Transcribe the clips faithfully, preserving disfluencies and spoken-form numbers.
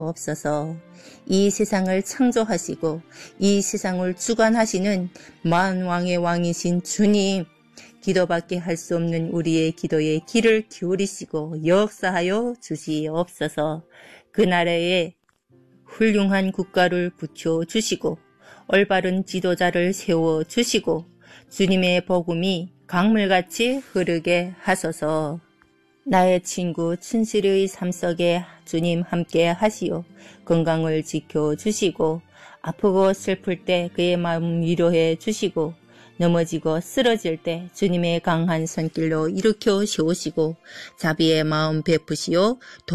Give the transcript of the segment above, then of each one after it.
없어서 이 세상을 창조하시고 이 세상을 주관하시는 만왕의 왕이신 주님, 기도밖에 할 수 없는 우리의 기도에 귀를 기울이시고 역사하여 주시옵소서. 그 나라에 훌륭한 국가를 붙여주시고 올바른 지도자를 세워주시고 주님의 복음이 강물같이 흐르게 하소서. 나의 친구 춘실의 삶 속에 주님 함께 하시오. 건강을 지켜주시고 아프고 슬플 때 그의 마음 위로해 주시고 넘어지고 쓰러질 때 주님의 강한 손길로 일으켜 세우시고 자비의 마음 베푸시오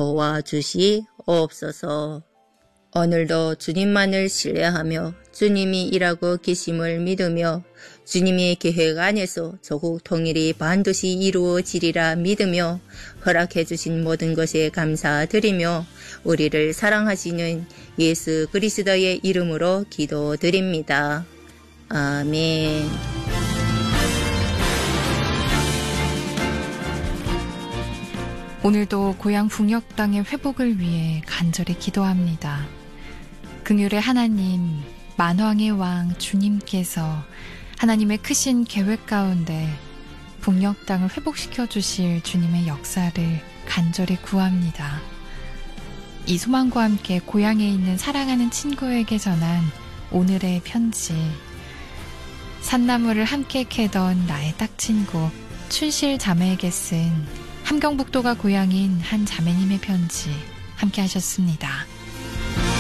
도와주시옵소서. 오늘도 주님만을 신뢰하며 주님이 일하고 계심을 믿으며 주님의 계획 안에서 조국 통일이 반드시 이루어지리라 믿으며 허락해 주신 모든 것에 감사드리며 우리를 사랑하시는 예수 그리스도의 이름으로 기도드립니다. 아멘. 오늘도 고향 북녘 땅의 회복을 위해 간절히 기도합니다. 긍휼의 하나님, 만왕의 왕 주님께서 하나님의 크신 계획 가운데 북녘 땅을 회복시켜 주실 주님의 역사를 간절히 구합니다. 이 소망과 함께 고향에 있는 사랑하는 친구에게 전한 오늘의 편지. 산나물을 함께 캐던 나의 딱 친구 춘실 자매에게 쓴 함경북도가 고향인 한 자매님의 편지 함께 하셨습니다.